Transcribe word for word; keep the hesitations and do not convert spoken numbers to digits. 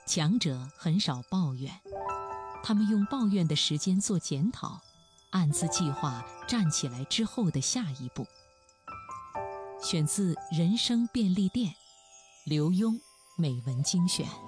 强者很少抱怨，他们用抱怨的时间做检讨，暗自计划站起来之后的下一步。选自《人生便利店》，刘墉美文精选。